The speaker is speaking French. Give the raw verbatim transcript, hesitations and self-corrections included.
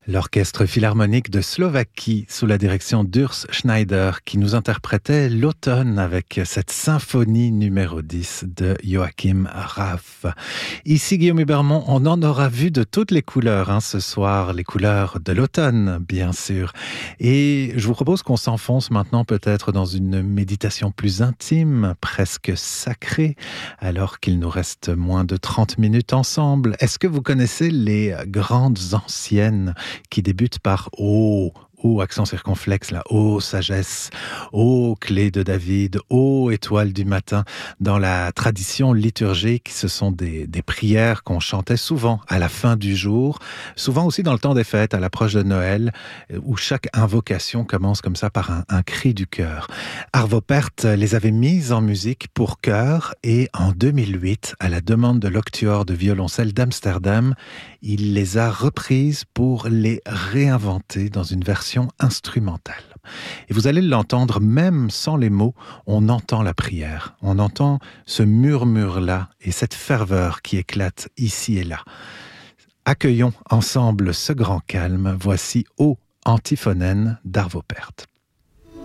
L'Orchestre philharmonique de Slovaquie, sous la direction d'Urs Schneider, qui nous interprétait l'automne avec cette symphonie numéro dix de Joachim Raff. Ici, Guillaume Hubermont, on en aura vu de toutes les couleurs hein, ce soir, les couleurs de l'automne, bien sûr. Et je vous propose qu'on s'enfonce maintenant peut-être dans une méditation plus intime, presque sacrée, alors qu'il nous reste moins de trente minutes ensemble. Est-ce que vous connaissez les grandes anciennes qui débute par « Oh ». Ô accent circonflexe, là, ô sagesse, ô clé de David, ô étoile du matin. Dans la tradition liturgique, ce sont des, des prières qu'on chantait souvent à la fin du jour, souvent aussi dans le temps des fêtes, à l'approche de Noël, où chaque invocation commence comme ça par un, un cri du cœur. Arvo Pärt les avait mises en musique pour chœur et en deux mille huit, à la demande de l'Octuor de violoncelle d'Amsterdam, il les a reprises pour les réinventer dans une version instrumentale. Et vous allez l'entendre, même sans les mots, on entend la prière, on entend ce murmure-là et cette ferveur qui éclate ici et là. Accueillons ensemble ce grand calme, voici « Ô Antiphonène » d'Arvo Pärt.